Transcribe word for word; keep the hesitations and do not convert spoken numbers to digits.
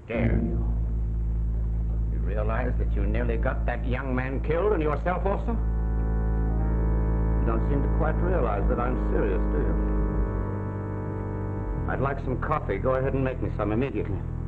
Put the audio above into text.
dare you? You realize that you nearly got that young man killed and yourself also? You don't seem to quite realize that I'm serious, do you? I'd like some coffee. Go ahead and make me some immediately.